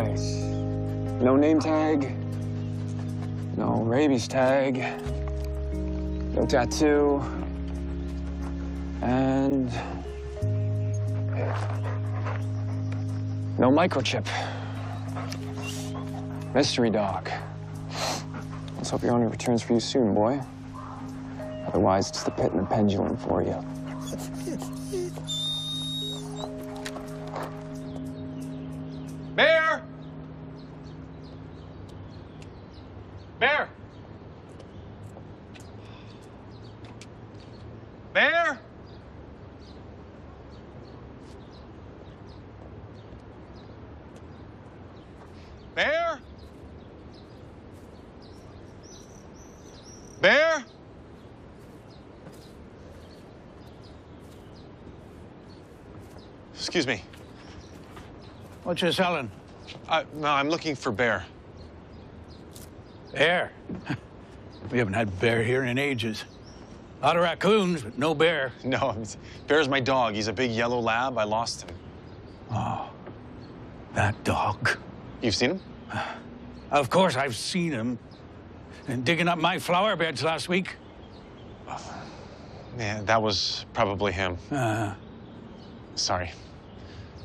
right. No name tag. No rabies tag. No tattoo. And no microchip. Mystery dog. Let's hope your owner returns for you soon, boy. Otherwise, it's the pit and the pendulum for you. Bear! Bear! Bear! Bear? Bear? Excuse me. What you selling? No, I'm looking for Bear. Bear? We haven't had bear here in ages. A lot of raccoons, but no bear. No, Bear's my dog. He's a big yellow lab. I lost him. Oh, that dog. You've seen him? Of course I've seen him. And digging up my flower beds last week. Yeah, that was probably him. Uh, Sorry.